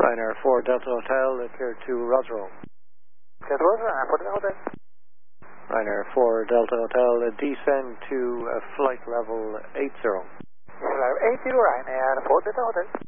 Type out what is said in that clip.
Ryanair 4 Delta Hotel, clear to Roswell. Clear to Roswell, Ryanair 4 Delta Hotel. Ryanair 4 Delta Hotel, descend to flight level 80. Level 80, Ryanair 4 Delta Hotel.